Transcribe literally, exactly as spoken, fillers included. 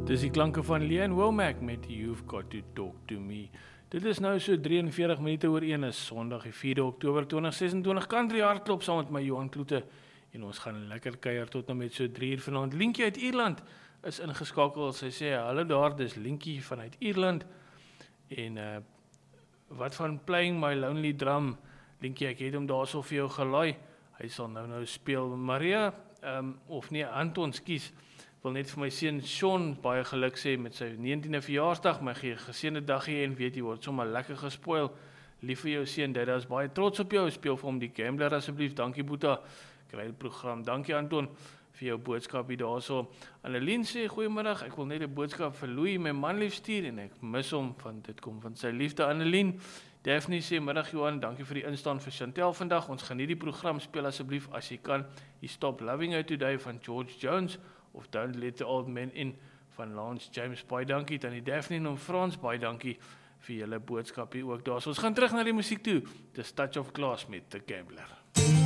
Dis die klanke van Leanne Womack met You've Got to Talk to Me. Dit is nou so drie en veertig minute oor een, is Sondag die vierde Oktober twintig sesentwintig, Country Hardklop saam met my Johan Kloete, en ons gaan lekker kuier tot nou met so drie uur vanaand. Lientjie uit Ierland is ingeskakel, sy sê, hallo daar, dis Lientjie vanuit Ierland, en uh, wat van Playing My Lonely Drum, Lientjie, ek het hom daar so vir jou gelaai, hy sal nou nou speel. Maria, um, of nee, Anton, skies, wil net vir my seun Sean baie geluk sê met sy negentiende verjaarsdag, my geseënde dagie, en weet jy, word sommer lekker gespoil. Lief vir jou seun, dit is baie trots op jou, speel vir hom die Gambler asseblief, dankie Boeta, kry die program, dankie Anton, vir jou boodskap hier daarso. Annelien sê, goeiemiddag, ek wil net 'n boodskap vir Louis, my man lief stuur, en ek mis hom, want dit kom van sy liefde. Annelien, Daphne sê, middag Johan, dankie vir die instaan vir Chantel vandag, ons geniet die program, speel asseblief as jy kan, die Stop Loving Her Today van George Jones, of Don't Let the Old Men In van Lance James, baie dankie, dan die Daphne en Frans, baie dankie vir julle boodskap hier ook daar. So ons gaan terug na die musiek toe, The Touch of Class met The Gambler.